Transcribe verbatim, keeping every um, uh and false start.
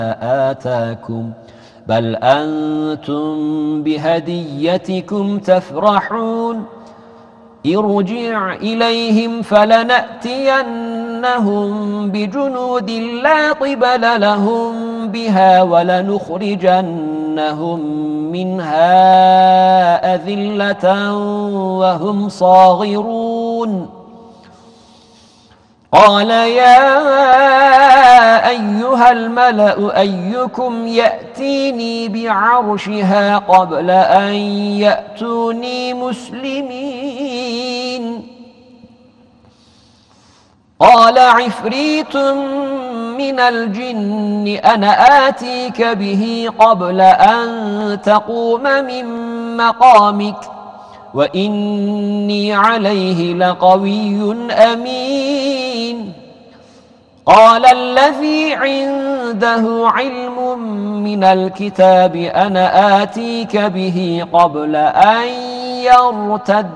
آتاكم بل أنتم بهديتكم تفرحون ارجع إليهم فلنأتينهم بجنود لا قبل لهم بها ولنخرجنهم منها أذلة وهم صاغرون قال يا أيها الملأ أيكم يأتيني بعرشها قبل أن يأتوني مسلمين قال عفريت من الجن أنا آتيك به قبل أن تقوم من مقامك وإني عليه لقوي أمين قال الذي عنده علم من الكتاب أنا آتيك به قبل أن يرتد